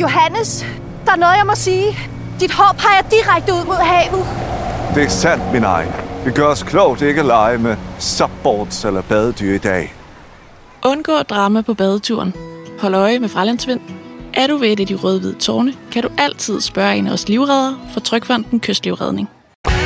Johannes, der er noget, jeg må sige. Dit hår peger direkte ud mod havet. Det er sandt, min egen. Vi gør os klogt ikke at lege med subboards eller badedyr i dag. Undgå drama på badeturen. Hold øje med fralandsvind. Er du ved et af de røde-hvide tårne, kan du altid spørge en af os livreddere fra Trygfonden Kystlivredning.